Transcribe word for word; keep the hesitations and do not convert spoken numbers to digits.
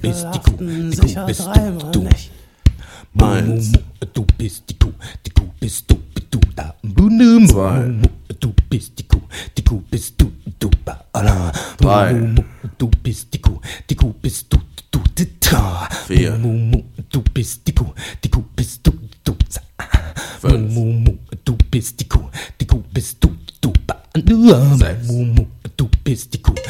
bist die Kuh, die Kuh bist du, du. Eins. Du bist die Kuh, die Kuh bist du, du da. Zwei. Du bist die Kuh, die Kuh bist du, du da. Drei. Du bist die Kuh, die Kuh bist du, du da. Vier. Du bist die Kuh, die Kuh bist du, du da. Fünf. Du bist die Kuh, die Kuh bist du, du da. Sechs. Du bist die Kuh,